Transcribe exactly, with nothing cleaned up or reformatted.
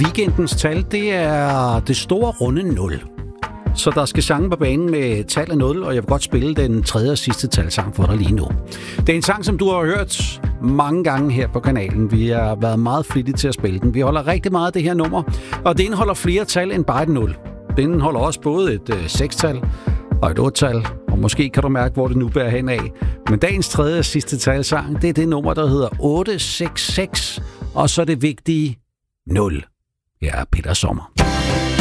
Weekendens tal, det er det store runde nul. Så der skal sange på banen med tallet nul, og jeg vil godt spille den tredje og sidste talsang for dig lige nu. Det er en sang, som du har hørt mange gange her på kanalen. Vi har været meget flittige til at spille den. Vi holder rigtig meget af det her nummer, og det indeholder flere tal end bare et nul. Den indeholder også både et øh, seks-tal og et otte-tal, og måske kan du mærke, hvor det nu bærer hen af. Men dagens tredje og sidste talsang, det er det nummer, der hedder otte seks seks, og så det vigtige nul. Jeg er Peter Sommer.